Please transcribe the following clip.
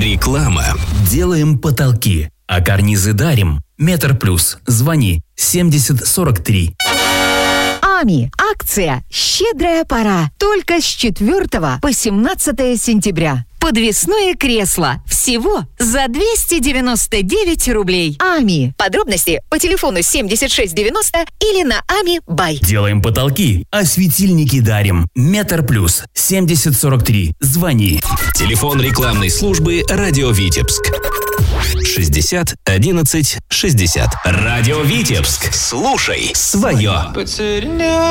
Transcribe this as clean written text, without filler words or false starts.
Реклама. Делаем потолки, а карнизы дарим. Метр плюс. Звони 7043. АМИ. Акция «Щедрая пора». Только с 4 по 17 сентября. Подвесное кресло. Всего за 299 рублей. АМИ. Подробности по телефону 7690 или на АМИ Бай. Делаем потолки, а светильники дарим. Метр плюс. 7043. Звони. Телефон рекламной службы «Радио Витебск». 60 11 60. Радио Витебск. Слушай свое.